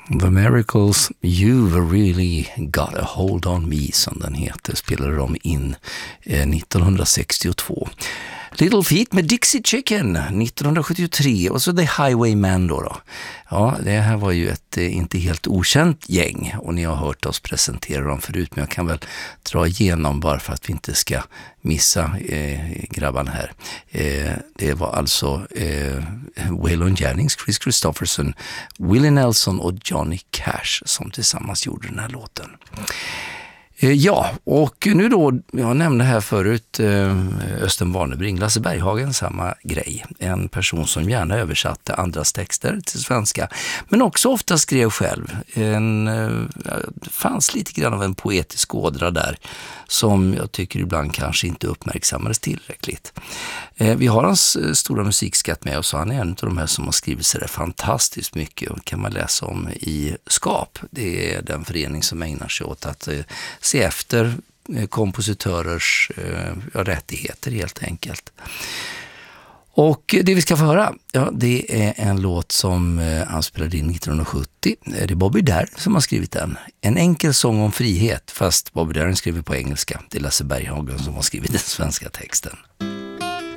The Miracles, You've Really Got a Hold on Me, som den heter, spelade de in 1962. Little Feat med Dixie Chicken 1973 och så The Highwaymen då. Ja, det här var ju ett inte helt okänt gäng och ni har hört oss presentera dem förut, men jag kan väl dra igenom bara för att vi inte ska missa grabban här. Det var alltså Waylon Jennings, Chris Christopherson, Willie Nelson och Johnny Cash som tillsammans gjorde den här låten. Ja, och nu då, jag nämnde här förut Östen Warnerbring, Lasse Berghagen, samma grej. En person som gärna översatte andras texter till svenska, men också ofta skrev själv. Det fanns lite grann av en poetisk ådra där som jag tycker ibland kanske inte uppmärksammades tillräckligt. Vi har hans stora musikskatt med oss, och han är en av de här som har skrivit sig fantastiskt mycket, och kan man läsa om i Skap. Det är den förening som ägnar sig åt att se efter kompositörers rättigheter helt enkelt. Och det vi ska få höra, ja, det är en låt som han spelade in 1970. Det är Bobby Darin som har skrivit den. En enkel sång om frihet, fast Bobby Darin skriver på engelska. Det är Lasse Berghagen som har skrivit den svenska texten.